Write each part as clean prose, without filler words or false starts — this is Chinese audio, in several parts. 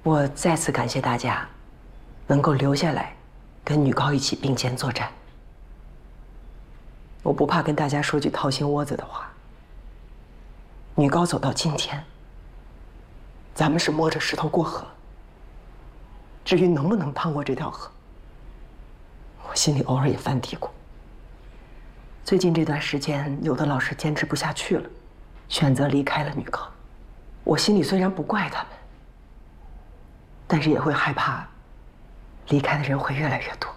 我再次感谢大家，能够留下来，跟女高一起并肩作战。我不怕跟大家说句掏心窝子的话，女高走到今天，咱们是摸着石头过河。至于能不能趟过这条河，我心里偶尔也犯嘀咕。最近这段时间，有的老师坚持不下去了，选择离开了女高。我心里虽然不怪他们，但是也会害怕，离开的人会越来越多。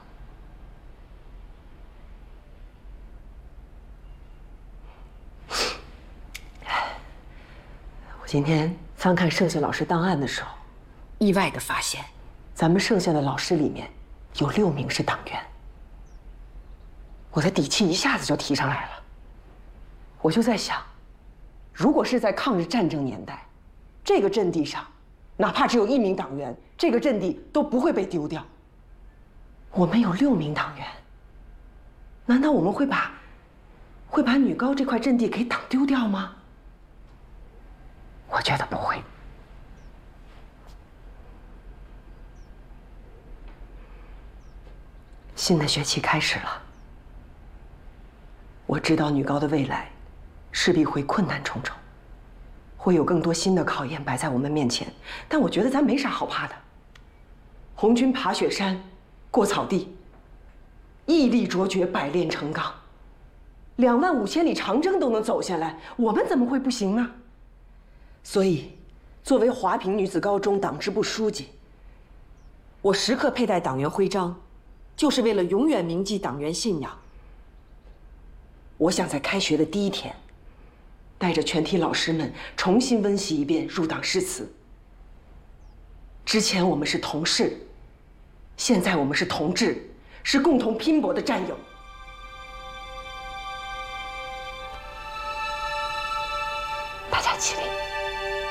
我今天翻看剩下老师档案的时候，意外地发现，咱们剩下的老师里面有6名是党员。我的底气一下子就提上来了。我就在想，如果是在抗日战争年代，这个阵地上，哪怕只有1名党员，这个阵地都不会被丢掉。我们有6名党员，难道我们会把女高这块阵地给党丢掉吗？我觉得不会。新的学期开始了，我知道女高的未来势必会困难重重，会有更多新的考验摆在我们面前，但我觉得咱没啥好怕的。红军爬雪山，过草地，毅力卓绝，百炼成钢，25000里长征都能走下来，我们怎么会不行呢？所以，作为华坪女子高中党支部书记，我时刻佩戴党员徽章，就是为了永远铭记党员信仰。我想在开学的第1天，带着全体老师们重新温习一遍入党誓词。之前我们是同事，现在我们是同志，是共同拼搏的战友。大家起立。